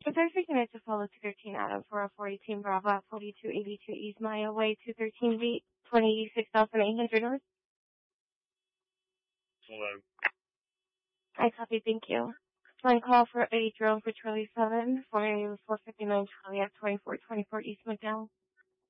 Thanks for connect to follow 213 Adam for a 418 Bravo at 4282 East Mile Way, 213 V, 26,800 North. Hello. I copy, thank you. One call for a drone for Charlie 7, 459 Charlie at 2424 East McDowell.